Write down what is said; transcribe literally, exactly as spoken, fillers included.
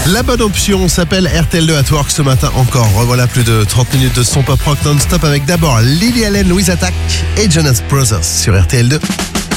La bonne option s'appelle R T L deux at Work ce matin encore. Revoilà plus de trente minutes de son pop rock non-stop avec d'abord Lily Allen, Louise Attaque et Jonas Brothers sur R T L deux.